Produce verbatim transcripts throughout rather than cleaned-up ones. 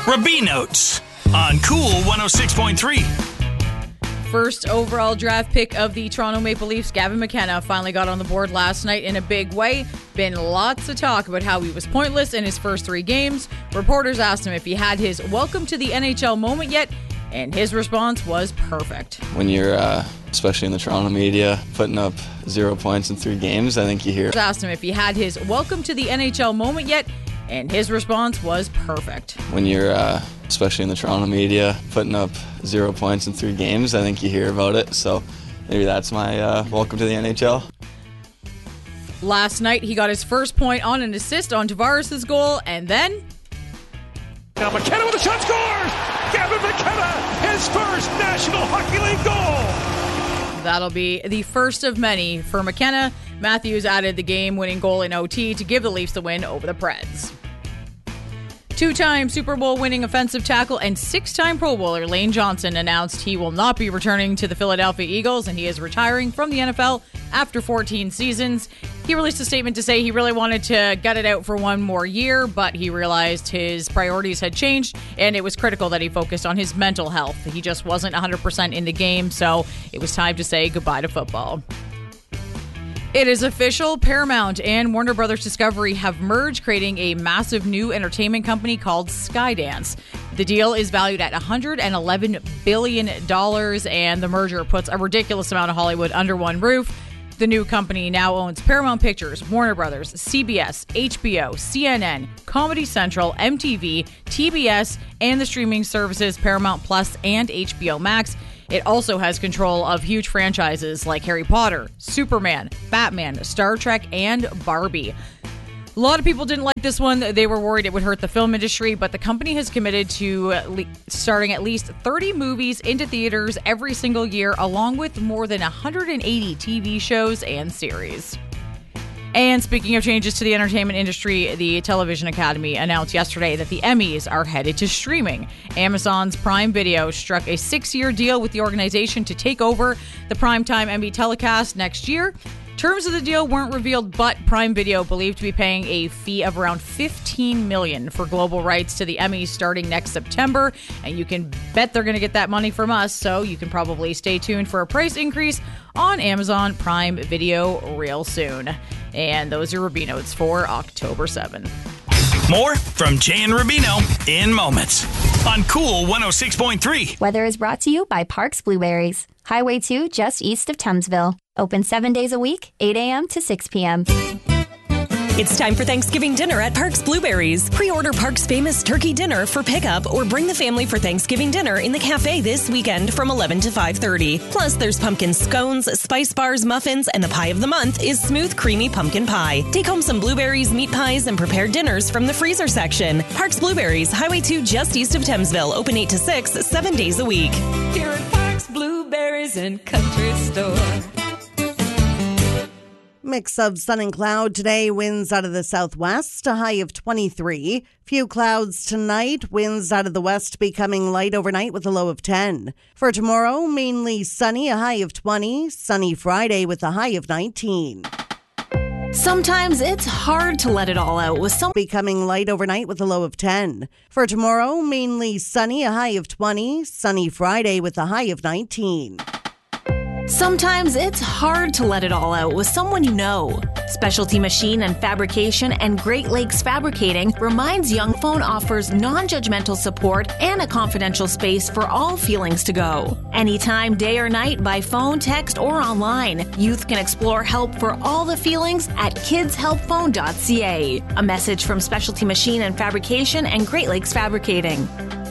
Rubino's on Cool one oh six point three. First overall draft pick of the Toronto Maple Leafs, Gavin McKenna, finally got on the board last night in a big way. Been lots of talk about how he was pointless in his first three games. Reporters asked him if he had his welcome to the N H L moment yet, and his response was perfect. When you're, uh, especially in the Toronto media, putting up zero points in three games, I think you hear. Asked him if he had his welcome to the N H L moment yet, and his response was perfect. When you're, uh, especially in the Toronto media, putting up zero points in three games, I think you hear about it. So maybe that's my uh, welcome to the N H L. Last night, he got his first point on an assist on Tavares' goal, and then... Now McKenna with a shot, scores! Gavin McKenna, his first National Hockey League goal! That'll be the first of many for McKenna. Matthews added the game-winning goal in O T to give the Leafs the win over the Preds. Two-time Super Bowl winning offensive tackle and six-time Pro Bowler Lane Johnson announced he will not be returning to the Philadelphia Eagles and he is retiring from the N F L after fourteen seasons. He released a statement to say he really wanted to gut it out for one more year, but he realized his priorities had changed and it was critical that he focused on his mental health. He just wasn't one hundred percent in the game, so it was time to say goodbye to football. It is official. Paramount and Warner Brothers Discovery have merged, creating a massive new entertainment company called Skydance. The deal is valued at one hundred eleven billion dollars, and the merger puts a ridiculous amount of Hollywood under one roof. The new company now owns Paramount Pictures, Warner Brothers, C B S, H B O, C N N, Comedy Central, M T V, T B S, and the streaming services Paramount Plus and H B O Max. It also has control of huge franchises like Harry Potter, Superman, Batman, Star Trek, and Barbie. A lot of people didn't like this one. They were worried it would hurt the film industry, but the company has committed to le- starting at least thirty movies into theaters every single year, along with more than one hundred eighty T V shows and series. And speaking of changes to the entertainment industry, the Television Academy announced yesterday that the Emmys are headed to streaming. Amazon's Prime Video struck a six-year deal with the organization to take over the primetime Emmy telecast next year. Terms of the deal weren't revealed, but Prime Video believed to be paying a fee of around fifteen million dollars for global rights to the Emmys starting next September. And you can bet they're going to get that money from us, so you can probably stay tuned for a price increase on Amazon Prime Video real soon. And those are Rubino's for October seventh. More from Jay and Rubino in moments on Cool one oh six point three. Weather is brought to you by Parks Blueberries. Highway two, just east of Thamesville. Open seven days a week, eight a.m. to six p.m. It's time for Thanksgiving dinner at Parks Blueberries. Pre-order Parks' famous turkey dinner for pickup or bring the family for Thanksgiving dinner in the cafe this weekend from eleven to five thirty. Plus, there's pumpkin scones, spice bars, muffins, and the pie of the month is smooth, creamy pumpkin pie. Take home some blueberries, meat pies, and prepared dinners from the freezer section. Parks Blueberries, Highway two, just east of Thamesville. Open eight to six, seven days a week. Here at Parks Blueberries and Country Store. Mix of sun and cloud today, winds out of the southwest, a high of twenty-three. Few clouds tonight, winds out of the west becoming light overnight with a low of ten. For tomorrow, mainly sunny, a high of twenty. Sunny Friday with a high of nineteen. Sometimes it's hard to let it all out with some becoming light overnight with a low of ten. For tomorrow, mainly sunny, a high of twenty. Sunny Friday with a high of nineteen. Sometimes it's hard to let it all out with someone you know. Specialty Machine and Fabrication and Great Lakes Fabricating reminds Young Phone offers non-judgmental support and a confidential space for all feelings to go. Anytime, day or night, by phone, text, or online. Youth can explore help for all the feelings at kids help phone dot c a. A message from Specialty Machine and Fabrication and Great Lakes Fabricating.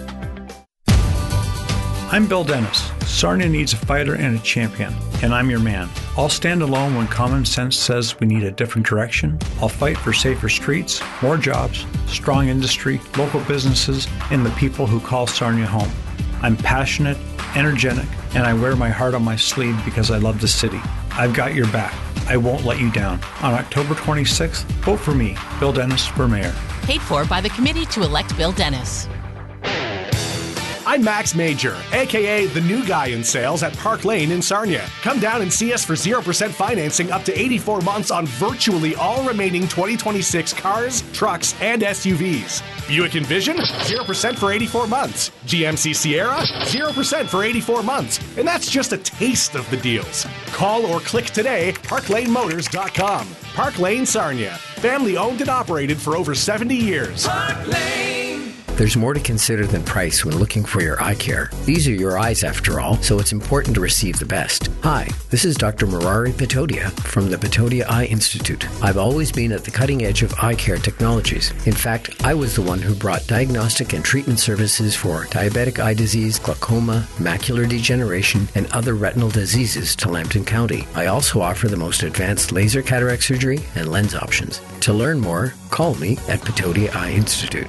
I'm Bill Dennis. Sarnia needs a fighter and a champion, and I'm your man. I'll stand alone when common sense says we need a different direction. I'll fight for safer streets, more jobs, strong industry, local businesses, and the people who call Sarnia home. I'm passionate, energetic, and I wear my heart on my sleeve because I love the city. I've got your back. I won't let you down. On October twenty-sixth, vote for me, Bill Dennis, for mayor. Paid for by the Committee to Elect Bill Dennis. I'm Max Major, a k a the new guy in sales at Park Lane in Sarnia. Come down and see us for zero percent financing up to eighty-four months on virtually all remaining twenty twenty-six cars, trucks, and S U Vs. Buick Envision, zero percent for eighty-four months. G M C Sierra, zero percent for eighty-four months. And that's just a taste of the deals. Call or click today, park lane motors dot com. Park Lane Sarnia. Family owned and operated for over seventy years. Park Lane. There's more to consider than price when looking for your eye care. These are your eyes after all, so it's important to receive the best. Hi, this is Doctor Murari Patodia from the Patodia Eye Institute. I've always been at the cutting edge of eye care technologies. In fact, I was the one who brought diagnostic and treatment services for diabetic eye disease, glaucoma, macular degeneration, and other retinal diseases to Lambton County. I also offer the most advanced laser cataract surgery and lens options. To learn more, call me at Patodia Eye Institute.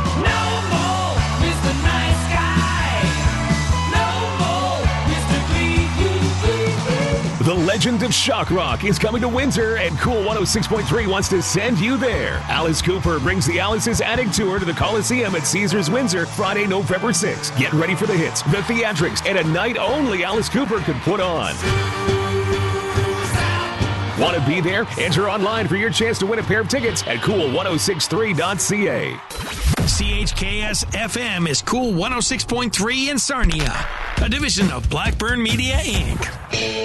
The legend of shock rock is coming to Windsor, and Cool one oh six point three wants to send you there. Alice Cooper brings the Alice's Attic Tour to the Coliseum at Caesars Windsor Friday, November sixth. Get ready for the hits, the theatrics, and a night only Alice Cooper could put on. Want to be there? Enter online for your chance to win a pair of tickets at cool ten sixty-three dot c a. C H K S F M is Cool one oh six point three in Sarnia, a division of Blackburn Media, Incorporated.